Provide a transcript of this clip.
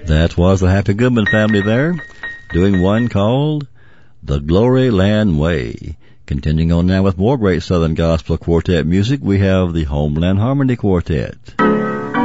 That was the Happy Goodman family there, doing one called The Glory Land Way. Continuing on now with more great Southern Gospel Quartet music, we have the Homeland Harmony Quartet.